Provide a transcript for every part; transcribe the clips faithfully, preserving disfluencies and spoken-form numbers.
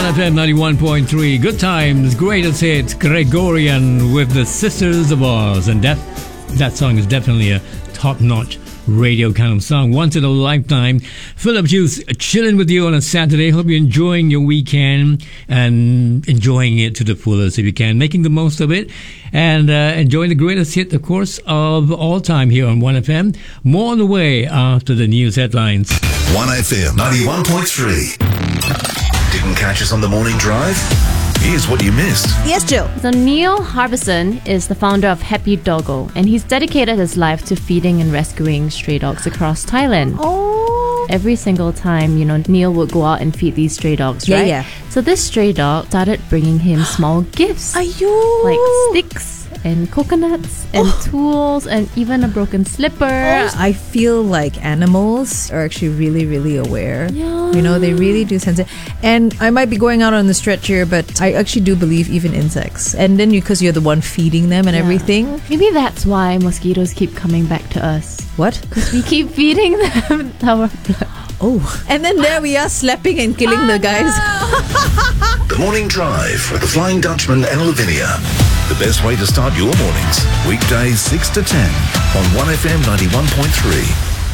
one F M ninety-one point three. Good times, greatest hits, Gregorian with the Sisters of Oz. And that, that song is definitely a top-notch radio kind of song. Once in a lifetime. Philip Juice chilling with you on a Saturday. Hope you're enjoying your weekend and enjoying it to the fullest if you can. Making the most of it. And uh, enjoying the greatest hit, of course, of all time here on one F M. More on the way after the news headlines. one F M ninety-one point three. Didn't catch us on the morning drive? Here's what you missed. Yes, Jill. So Neil Harbison is the founder of Happy Doggo, and he's dedicated his life to feeding and rescuing stray dogs across Thailand. Oh. Every single time, you know, Neil would go out and feed these stray dogs, Yeah, right? yeah. So this stray dog started bringing him small gifts. Aiyo. Like sticks and coconuts and Oh. tools and even a broken slipper. I feel like animals are actually really, really aware. Yeah. You know, they really do sense it. And I might be going out on the stretch here, but I actually do believe even insects. And then because you, you're the one feeding them and Yeah. everything. Maybe that's why mosquitoes keep coming back to us. What? Because we keep feeding them our blood. Oh. And then there we are slapping and killing Oh, the guys. no. The Morning Drive with the Flying Dutchman and Lavinia. The best way to start your mornings. Weekdays six to ten on one F M ninety-one point three.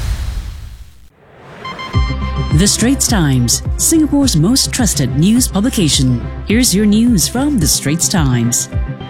The Straits Times, Singapore's most trusted news publication. Here's your news from The Straits Times.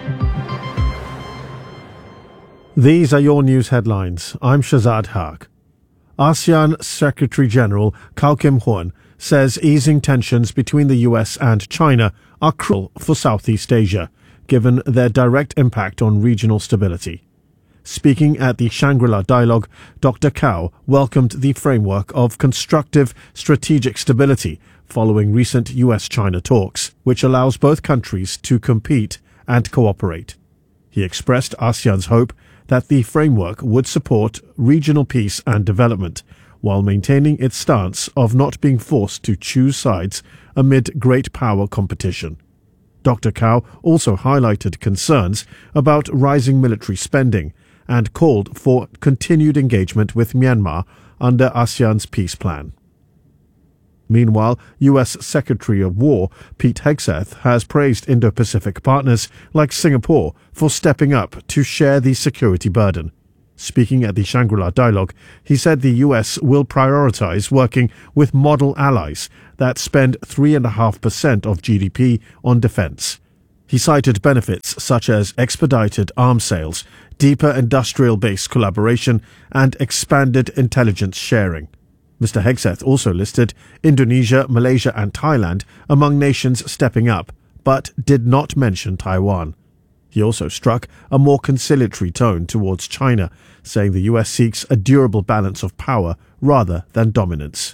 These are your news headlines. I'm Shazad Haq. ASEAN Secretary-General Kau Kim Hoorn says easing tensions between the U S and China are crucial for Southeast Asia, given their direct impact on regional stability. Speaking at the Shangri-La Dialogue, Doctor Kau welcomed the framework of constructive strategic stability following recent U S China talks, which allows both countries to compete and cooperate. He expressed ASEAN's hope that the framework would support regional peace and development, while maintaining its stance of not being forced to choose sides amid great power competition. Doctor Kau also highlighted concerns about rising military spending and called for continued engagement with Myanmar under ASEAN's peace plan. Meanwhile, U S Secretary of War Pete Hegseth has praised Indo-Pacific partners like Singapore for stepping up to share the security burden. Speaking at the Shangri-La Dialogue, he said the U S will prioritize working with model allies that spend three point five percent of G D P on defense. He cited benefits such as expedited arms sales, deeper industrial-based collaboration, and expanded intelligence sharing. Mister Hegseth also listed Indonesia, Malaysia, and Thailand among nations stepping up, but did not mention Taiwan. He also struck a more conciliatory tone towards China, saying the U S seeks a durable balance of power rather than dominance.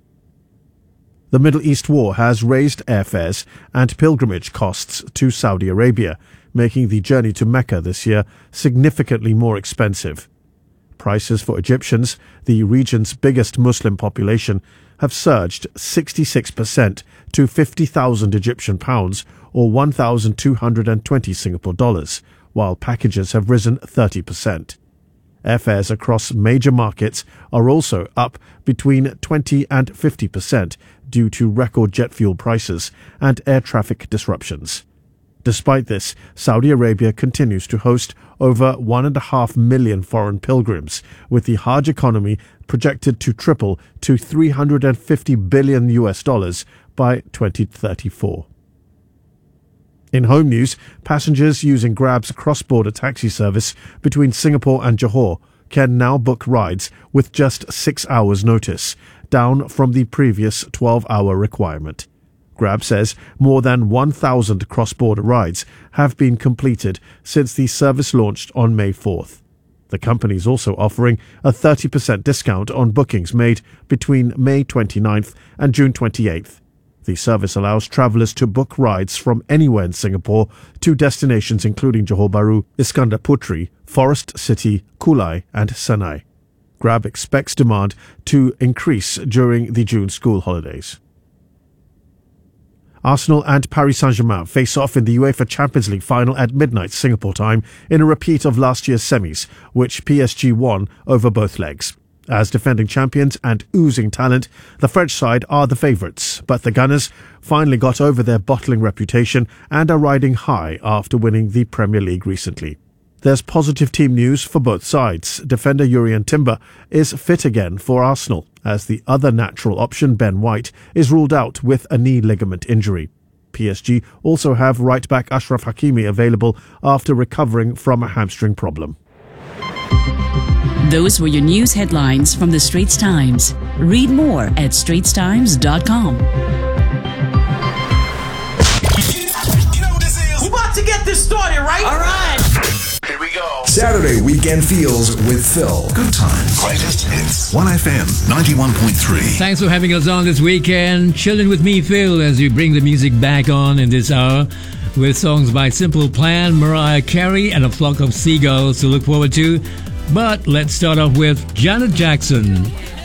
The Middle East war has raised airfares and pilgrimage costs to Saudi Arabia, making the journey to Mecca this year significantly more expensive. Prices for Egyptians, the region's biggest Muslim population, have surged sixty-six percent to fifty thousand Egyptian pounds or one thousand two hundred twenty Singapore dollars, while packages have risen thirty percent. Airfares across major markets are also up between twenty and fifty percent due to record jet fuel prices and air traffic disruptions. Despite this, Saudi Arabia continues to host over one and a half million foreign pilgrims, with the Hajj economy projected to triple to three hundred fifty billion U S dollars by twenty thirty-four. In home news, passengers using Grab's cross-border taxi service between Singapore and Johor can now book rides with just six hours' notice, down from the previous twelve-hour requirement. Grab says more than one thousand cross-border rides have been completed since the service launched on May fourth. The company is also offering a thirty percent discount on bookings made between May twenty-ninth and June twenty-eighth. The service allows travellers to book rides from anywhere in Singapore to destinations including Johor Bahru, Iskandar Putri, Forest City, Kulai and Sanai. Grab expects demand to increase during the June school holidays. Arsenal and Paris Saint-Germain face off in the UEFA Champions League final at midnight Singapore time in a repeat of last year's semis, which P S G won over both legs. As defending champions and oozing talent, the French side are the favourites, but the Gunners finally got over their bottling reputation and are riding high after winning the Premier League recently. There's positive team news for both sides. Defender Jurrien Timber is fit again for Arsenal, as the other natural option, Ben White, is ruled out with a knee ligament injury. P S G also have right-back Ashraf Hakimi available after recovering from a hamstring problem. Those were your news headlines from the Straits Times. Read more at straits times dot com. You know what this is? We're about to get this started, right? All right. Here we go. Saturday Weekend Feels with Phil. Good times. Greatest hits. one F M ninety-one point three. Thanks for having us on this weekend. Chilling with me, Phil, as we bring the music back on in this hour with songs by Simple Plan, Mariah Carey, and a flock of seagulls to look forward to. But let's start off with Janet Jackson